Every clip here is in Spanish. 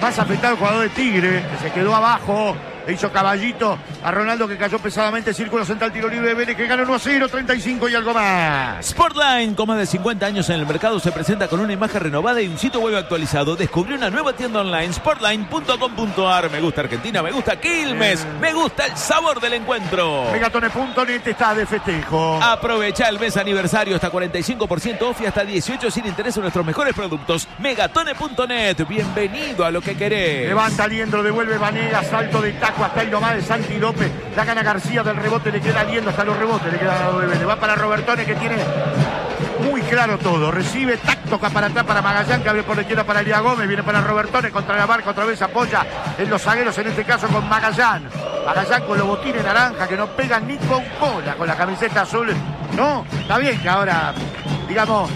Más afectado el jugador de Tigre, que se quedó abajo. Le hizo caballito a Ronaldo, que cayó pesadamente. Círculo central, tiro libre de Vélez, que gana 1-0, 35 y algo más. Sportline, con más de 50 años en el mercado, se presenta con una imagen renovada y un sitio web actualizado. Descubrió una nueva tienda online, sportline.com.ar. Me gusta Argentina, me gusta Quilmes, me gusta el sabor del encuentro. Megatones.net está de festejo. Aprovecha el mes aniversario, hasta 45% off y hasta 18 sin interés en nuestros mejores productos. Megatones.net, bienvenido a lo que querés. Levanta Liendro, devuelve Vanega, salto de taco hasta el nomás de Santi López. La gana García del rebote, le queda Liendro, hasta los rebotes le queda dado de Vélez. Va para Robertone, que tiene muy claro todo. Recibe, toca para atrás para Magallán, que abre por la izquierda para Elías Gómez. Viene para Robertone, contra la marca, otra vez apoya en los zagueros, en este caso con Magallán. Magallán con los botines naranja, que no pegan ni con cola con la camiseta azul. No, está bien que ahora, digamos,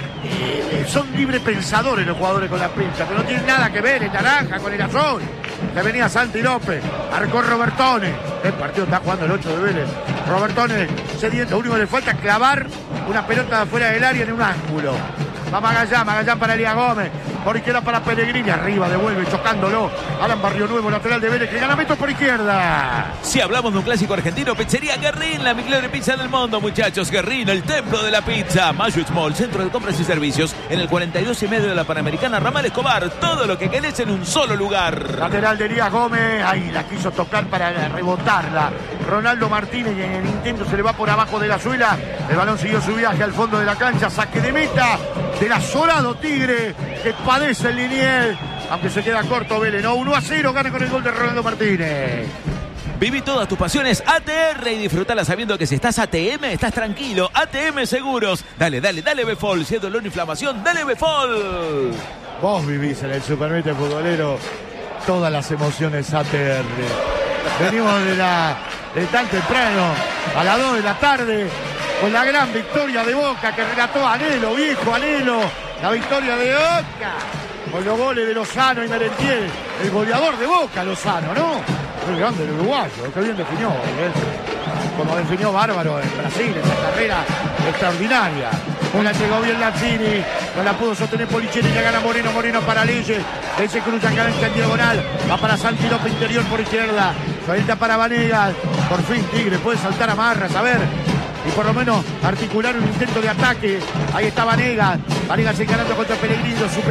son libre pensadores los jugadores con la pincha, pero no tienen nada que ver el naranja con el azul. Que venía Santi López, arcó Robertone. El partido está jugando el 8 de Vélez. Robertone cediendo, lo único que le falta es clavar una pelota de afuera del área en un ángulo. Va Magallán para Elías Gómez. Por izquierda para Pellegrini, arriba, devuelve, chocándolo. Alan Barrio Nuevo, lateral de Vélez, que gana metros por izquierda. Si hablamos de un clásico argentino, Pizzería Guerrín, la mejor pizza del mundo, muchachos. Guerrín, el templo de la pizza. Mayo Mall, centro de compras y servicios, en el 42 y medio de la Panamericana, Ramal Escobar. Todo lo que querés en un solo lugar. Lateral de Elías Gómez, ahí la quiso tocar para rebotarla. Ronaldo Martínez, y en el intento se le va por abajo de la suela. El balón siguió su viaje al fondo de la cancha. Saque de meta del azorado Tigre, que padece el Liniers, aunque se queda corto Vélez, ¿no? 1-0, gana con el gol de Ronaldo Martínez. Viví todas tus pasiones ATR y disfrutala sabiendo que si estás ATM, estás tranquilo. ATM Seguros. Dale, Befol. Si es dolor o inflamación, dale Befol. Vos vivís en el Supermete Futbolero todas las emociones ATR. Venimos de tan temprano, a las 2 de la tarde, con la gran victoria de Boca que relató Anhelo, viejo Anhelo. La victoria de Boca, con los goles de Lozano y Merentiel, el goleador de Boca, Lozano, ¿no? Muy grande el uruguayo, que bien definió, como definió bárbaro en Brasil, esa carrera extraordinaria. Una llegó bien Lanzini, no la pudo sostener Policheri, le gana Moreno para Leyes, él se cruza en diagonal, va para Santi López, interior por izquierda, suelta para Vanegas, por fin Tigre puede saltar a Marras, a ver, y por lo menos articular un intento de ataque. Ahí está Vanegas encarando contra Pellegrino,